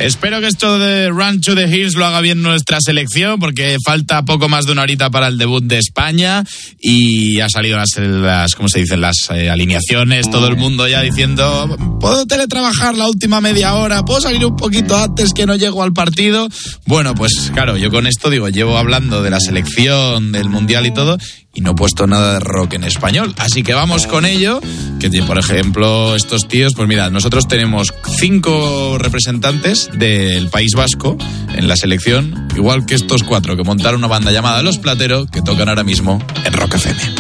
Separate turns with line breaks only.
Espero que esto de Run to the Hills lo haga bien nuestra selección, porque falta poco más de una horita para el debut de España y ha salido las ¿cómo se dicen? Las alineaciones, todo el mundo ya diciendo, ¿puedo teletrabajar la última media hora? ¿Puedo salir un poquito antes que no llego al partido? Bueno, pues claro, yo con esto digo, llevo hablando de la selección, del Mundial y todo, y no he puesto nada de rock en español, así que vamos con ello, que por ejemplo estos tíos, pues mira, nosotros tenemos 5 representantes del País Vasco en la selección, igual que estos 4 que montaron una banda llamada Los Platero, que tocan ahora mismo en Rock FM.